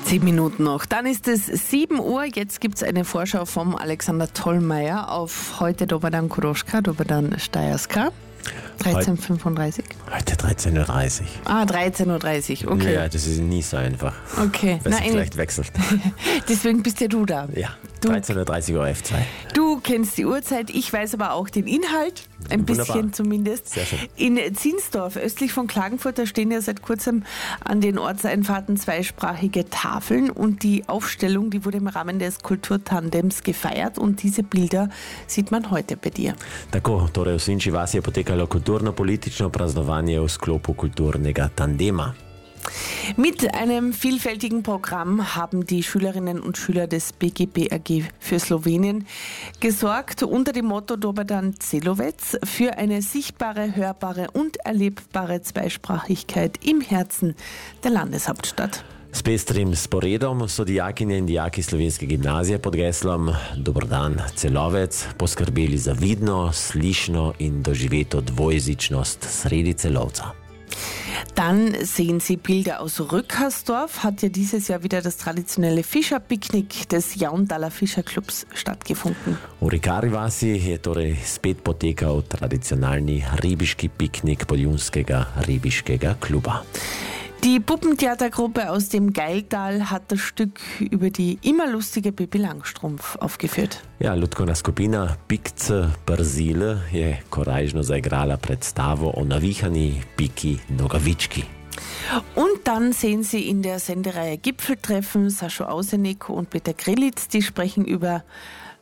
10 Minuten noch. Dann ist es 7 Uhr. Jetzt gibt es eine Vorschau vom Alexander Tollmeier auf heute Dobadan Kuroschka, Dobadan Steierska. 13.35 Heute 13.30 Uhr. 13.30 Uhr, okay. Ja, das ist nie so einfach. Okay. Weil es vielleicht wechselt. Deswegen bist ja du da. Ja, 13.30 Uhr F2. Du kennst die Uhrzeit, ich weiß aber auch den Inhalt. Ein Wunderbar. Bisschen zumindest. Sehr schön. In Zinsdorf, östlich von Klagenfurt, da stehen ja seit kurzem an den Ortseinfahrten zweisprachige Tafeln und die Aufstellung, die wurde im Rahmen des Kulturtandems gefeiert und diese Bilder sieht man heute bei dir. Tako, torej v Sinči vasi je potekalo kulturno-politično praznovanje v sklopu kulturnega tandema. Mit einem vielfältigen Programm haben die Schülerinnen und Schüler des BGB-AG für Slowenien gesorgt, unter dem Motto Dobadan Celovec, für eine sichtbare, hörbare und erlebbare Zweisprachigkeit im Herzen der Landeshauptstadt. S pestrim sporedom so dijakinje in dijaki slovenske gimnazije pod geslom Dober dan, Celovec poskrbeli za vidno, slišno in doživeto dvojezičnost sredi Celovca. Dann sehen Sie Bilder aus Rückersdorf. Hat ja dieses Jahr wieder das traditionelle Fischerpicknick des Jaundaler Fischerclubs stattgefunden. V Rikari vasi je torej spet potekal tradicionalni ribiški piknik Podjunskega ribiškega kluba. Die Puppentheatergruppe aus dem Geiltal hat das Stück über die immer lustige Pippi Langstrumpf aufgeführt. Ja, lutkovna skupina Pikce Brzile je korajžno zaigrala predstavo o navihani Piki Nogavički. Und dann sehen Sie in der Sendereihe Gipfeltreffen Sascho Ausenek und Peter Grillitz, die sprechen über